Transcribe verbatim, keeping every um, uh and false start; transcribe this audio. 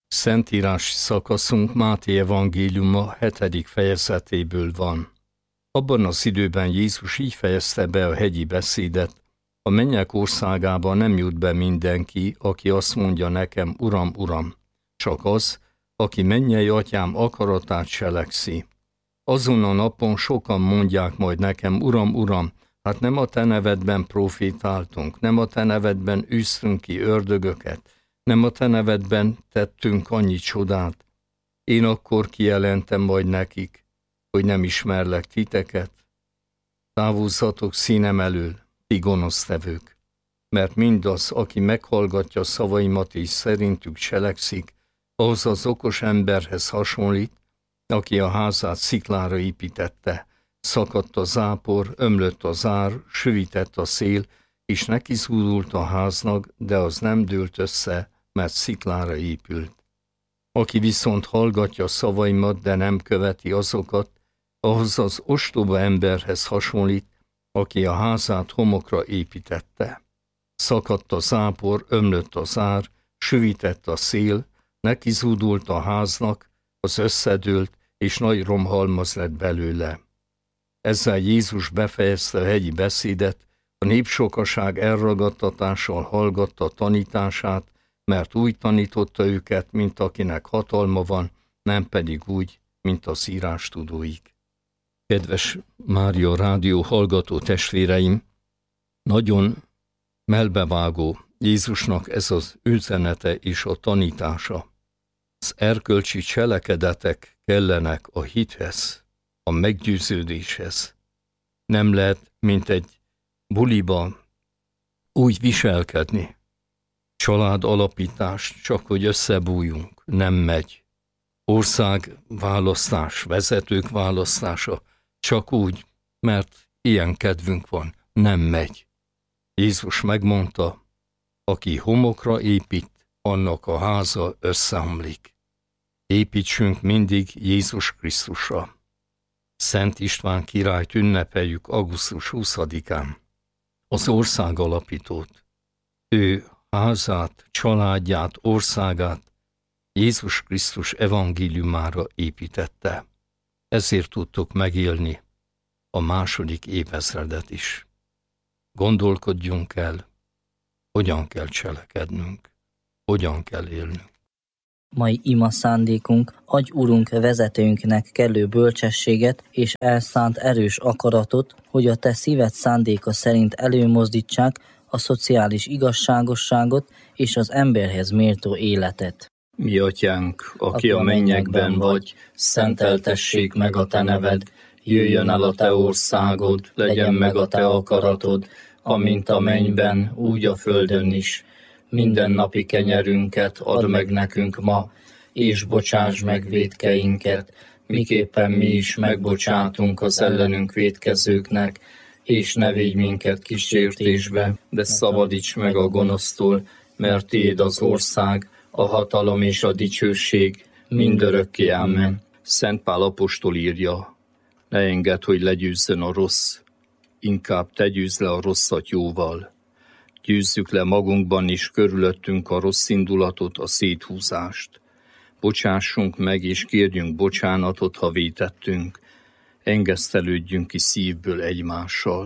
Szentírási szakaszunk Máté evangéliuma hetedik fejezetéből van. Abban az időben Jézus így fejezte be a hegyi beszédet: a mennyek országába nem jut be mindenki, aki azt mondja nekem, Uram, Uram, csak az, aki mennyei atyám akaratát cselekszi. Azon a napon sokan mondják majd nekem, Uram, Uram, hát nem a te nevedben profétáltunk, nem a te nevedben űztünk ki ördögöket, nem a te nevedben tettünk annyi csodát. Én akkor kijelentem majd nekik, hogy nem ismerlek titeket. Távozzatok színem elől, ti gonosztevők, mert mindaz, aki meghallgatja szavaimat és szerintük cselekszik, ahhoz az okos emberhez hasonlít, aki a házát sziklára építette. Szakadt a zápor, ömlött az ár, süvített a szél, és neki zúdult a háznak, de az nem dőlt össze, mert sziklára épült. Aki viszont hallgatja szavaimat, de nem követi azokat, ahhoz az ostoba emberhez hasonlít, aki a házát homokra építette. Szakadt a zápor, ömlött az ár, süvített a szél, neki zúdult a háznak, az összedőlt, és nagy romhalmaz lett belőle. Ezzel Jézus befejezte a hegyi beszédet, a népsokaság elragadtatással hallgatta tanítását, mert úgy tanította őket, mint akinek hatalma van, nem pedig úgy, mint az írástudóik. Kedves Mária Rádió hallgató testvéreim, nagyon melbevágó Jézusnak ez az üzenete és a tanítása. Az erkölcsi cselekedetek kellenek a hithez, a meggyőződéshez. Nem lehet, mint egy buliba úgy viselkedni. Család alapítás, csak hogy összebújjunk, nem megy. Országválasztás, vezetők választása, csak úgy, mert ilyen kedvünk van, nem megy. Jézus megmondta, aki homokra épít, annak a háza összeomlik. Építsünk mindig Jézus Krisztusra. Szent István királyt ünnepeljük augusztus huszadikán. Az ország alapítót. Ő házát, családját, országát Jézus Krisztus evangéliumára építette. Ezért tudtuk megélni a második évezredet is. Gondolkodjunk el, hogyan kell cselekednünk, hogyan kell élnünk. Mai ima szándékunk: adj Urunk vezetőnknek kellő bölcsességet és elszánt erős akaratot, hogy a te szíved szándéka szerint előmozdítsák a szociális igazságosságot és az emberhez méltó életet. Mi atyánk, aki a mennyekben vagy, szenteltessék meg a te neved, jöjjön el a te országod, legyen meg a te akaratod, amint a mennyben, úgy a földön is. Mindennapi kenyerünket add meg nekünk ma, és bocsáss meg vétkeinket, miképpen mi is megbocsátunk az ellenünk vétkezőknek, és ne védj minket kísértésbe, de szabadíts meg a gonosztól, mert tiéd az ország, a hatalom és a dicsőség mindörökké. Amen. Szent Pál apostol írja: ne engedd, hogy legyőzzön a rossz, inkább te győzd le a rosszat jóval. Győzzük le magunkban és körülöttünk a rossz indulatot, a széthúzást. Bocsássunk meg és kérjünk bocsánatot, ha vétettünk. Engesztelődjünk ki szívből egymással.